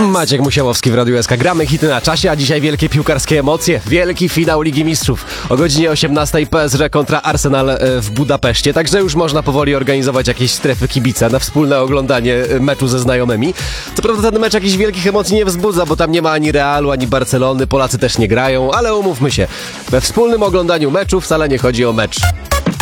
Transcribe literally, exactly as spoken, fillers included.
Maciek Musiałowski w Radiu S K. Gramy hity na czasie, a dzisiaj wielkie piłkarskie emocje. Wielki finał Ligi Mistrzów. O godzinie osiemnastej P S G kontra Arsenal w Budapeszcie. Także już można powoli organizować jakieś strefy kibica na wspólne oglądanie meczu ze znajomymi. Co prawda ten mecz jakichś wielkich emocji nie wzbudza, bo tam nie ma ani Realu, ani Barcelony. Polacy też nie grają, ale umówmy się. We wspólnym oglądaniu meczu wcale nie chodzi o mecz.